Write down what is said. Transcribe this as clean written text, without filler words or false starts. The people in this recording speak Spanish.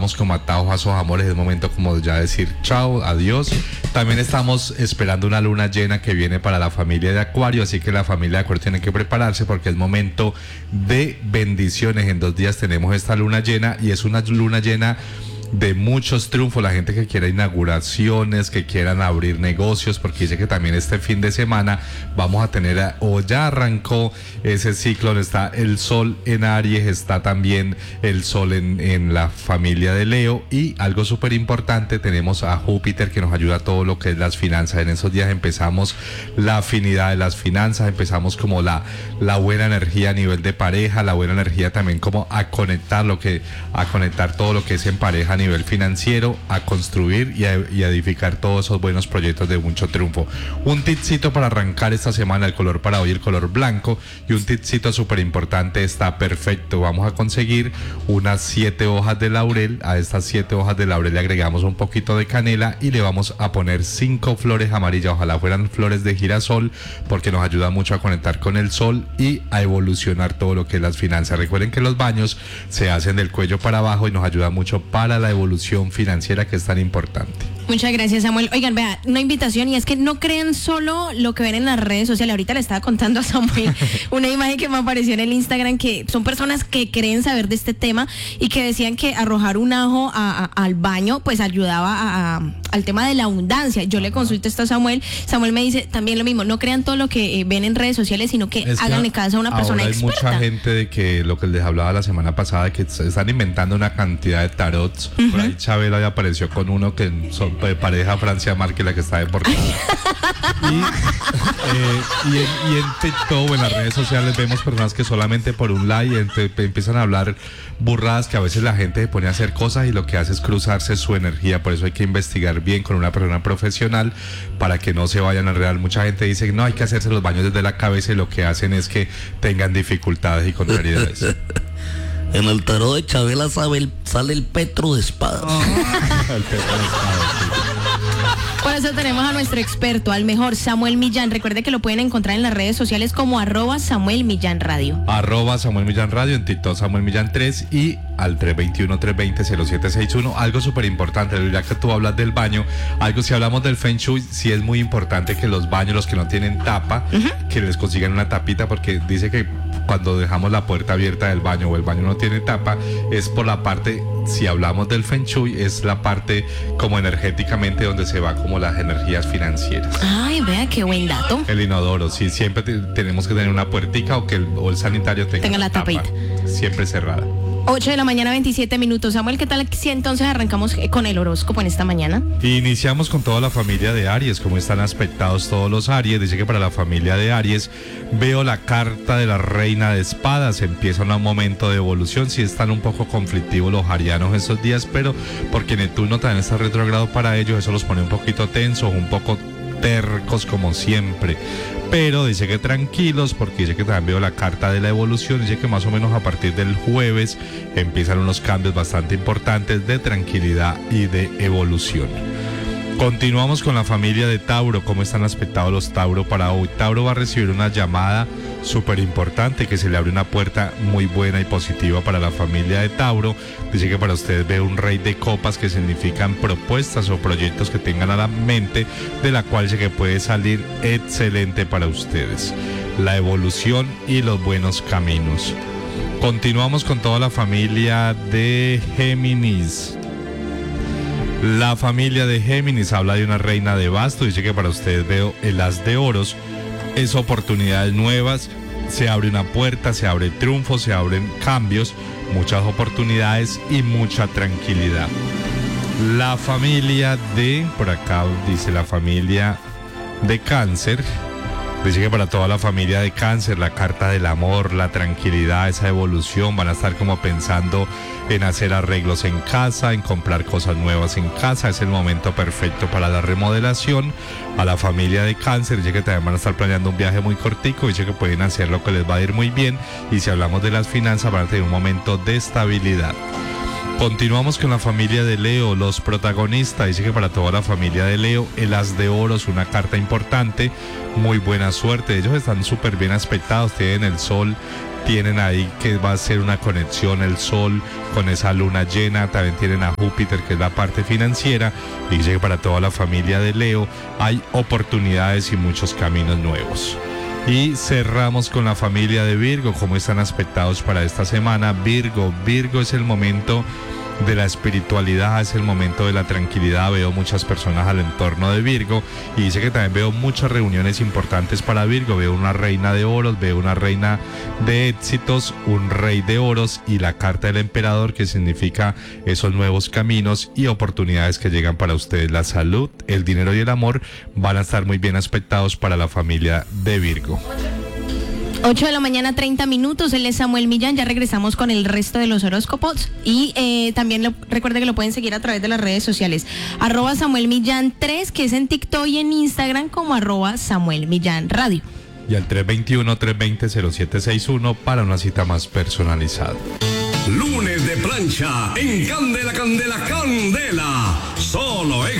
estamos como atados a esos amores, es momento como ya decir chao, adiós. También estamos esperando una luna llena que viene para la familia de Acuario, así que la familia de Acuario tiene que prepararse porque es momento de bendiciones. En 2 días tenemos esta luna llena y es una luna llena de muchos triunfos, la gente que quiera inauguraciones, que quieran abrir negocios, porque dice que también este fin de semana vamos a tener, o ya arrancó ese ciclo donde está el sol en Aries, está también el sol en la familia de Leo, y algo súper importante, tenemos a Júpiter que nos ayuda a todo lo que es las finanzas. En esos días empezamos la afinidad de las finanzas, empezamos como la buena energía a nivel de pareja, la buena energía también como a conectar todo lo que es en pareja a nivel financiero, a construir y a edificar todos esos buenos proyectos de mucho triunfo. Un tipcito para arrancar esta semana, el color para hoy, el color blanco, y un tipcito súper importante, está perfecto. Vamos a conseguir unas 7 hojas de laurel. A estas 7 hojas de laurel le agregamos un poquito de canela y le vamos a poner 5 flores amarillas, ojalá fueran flores de girasol, porque nos ayuda mucho a conectar con el sol y a evolucionar todo lo que es las finanzas. Recuerden que los baños se hacen del cuello para abajo y nos ayuda mucho para la evolución financiera, que es tan importante. Muchas gracias, Samuel. Oigan, vea, una invitación, y es que no crean solo lo que ven en las redes sociales. Ahorita le estaba contando a Samuel una imagen que me apareció en el Instagram, que son personas que creen saber de este tema y que decían que arrojar un ajo al baño pues ayudaba al tema de la abundancia. Yo le consulto esto a Samuel me dice también lo mismo, no crean todo lo que ven en redes sociales, sino que háganle caso a una persona experta. Hay mucha gente de que lo que les hablaba la semana pasada, que están inventando una cantidad de tarots. Por ahí Chabela ya apareció con uno que son de pareja Francia Márquez, la que está de portada. y en TikTok o en las redes sociales vemos personas que solamente por un like empiezan a hablar burradas, que a veces la gente se pone a hacer cosas y lo que hace es cruzarse su energía. Por eso hay que investigar bien con una persona profesional para que no se vayan a enredar. Mucha gente dice no, hay que hacerse los baños desde la cabeza, y lo que hacen es que tengan dificultades y contrariedades. En el tarot de Chabela sale el Petro de espadas. El Petro de espadas, sí. Por eso tenemos a nuestro experto, al mejor Samuel Millán. Recuerde que lo pueden encontrar en las redes sociales como @Samuel Millán Radio. @Samuel Millán Radio, en TikTok Samuel Millán 3 y al 321-320-0761. Algo súper importante, ya que tú hablas del baño, si hablamos del Feng Shui, sí es muy importante que los baños, los que no tienen tapa, que les consigan una tapita, porque dice que cuando dejamos la puerta abierta del baño o el baño no tiene tapa, es por la parte, si hablamos del Feng Shui, es la parte como energéticamente donde se va como las energías financieras. Ay, vea qué buen dato. El inodoro, sí, siempre tenemos que tener una puertica, o que el sanitario tenga la tapita, siempre cerrada. 8 de la mañana, 27 minutos. Samuel, ¿qué tal si entonces arrancamos con el horóscopo en esta mañana? Iniciamos con toda la familia de Aries. ¿Cómo están aspectados todos los Aries? Dice que para la familia de Aries veo la carta de la reina de espadas. Empieza un momento de evolución. Sí están un poco conflictivos los arianos esos días, pero porque Neptuno también está retrogrado para ellos, eso los pone un poquito tensos, un poco tercos como siempre. Pero dice que tranquilos, porque dice que también veo la carta de la evolución. Dice que más o menos a partir del jueves empiezan unos cambios bastante importantes de tranquilidad y de evolución. Continuamos con la familia de Tauro. ¿Cómo están aspectados los Tauro para hoy? Tauro va a recibir una llamada súper importante, que se le abre una puerta muy buena y positiva para la familia de Tauro. Dice que para ustedes ve un rey de copas, que significan propuestas o proyectos que tengan a la mente, de la cual dice que puede salir excelente para ustedes. La evolución y los buenos caminos. Continuamos con toda la familia de Géminis. La familia de Géminis habla de una reina de basto. Dice que para ustedes veo el as de oros. Es oportunidades nuevas, se abre una puerta, se abre triunfo, se abren cambios, muchas oportunidades y mucha tranquilidad. La familia de, por acá dice la familia de Cáncer. Dice que para toda la familia de Cáncer, la carta del amor, la tranquilidad, esa evolución, van a estar como pensando en hacer arreglos en casa, en comprar cosas nuevas en casa. Es el momento perfecto para la remodelación. A la familia de Cáncer dice que también van a estar planeando un viaje muy cortico. Dice que pueden hacer lo que les va a ir muy bien. Y si hablamos de las finanzas, van a tener un momento de estabilidad. Continuamos con la familia de Leo, los protagonistas. Dice que para toda la familia de Leo, el as de oro es una carta importante, muy buena suerte. Ellos están súper bien aspectados, tienen el sol tienen ahí que va a ser una conexión el Sol con esa luna llena, también tienen a Júpiter, que es la parte financiera, y dice que para toda la familia de Leo hay oportunidades y muchos caminos nuevos. Y cerramos con la familia de Virgo. ¿Cómo están aspectados para esta semana? Virgo es el momento de la espiritualidad, es el momento de la tranquilidad. Veo muchas personas al entorno de Virgo y dice que también veo muchas reuniones importantes para Virgo. Veo una reina de oros, veo una reina de éxitos, un rey de oros y la carta del emperador, que significa esos nuevos caminos y oportunidades que llegan para ustedes. La salud, el dinero y el amor van a estar muy bien aspectados para la familia de Virgo. 8 de la mañana, 30 minutos. Él es Samuel Millán. Ya regresamos con el resto de los horóscopos. Y también recuerde que lo pueden seguir a través de las redes sociales. @Samuel Millán 3, que es en TikTok y en Instagram como @Samuel Millán Radio. Y al 321-320-0761 para una cita más personalizada. Lunes de plancha en Candela, Candela, Candela. Solo